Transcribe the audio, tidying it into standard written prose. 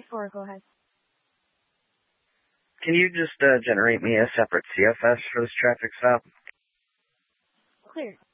4, go ahead. Can you just generate me a separate CFS for this traffic stop? Clear.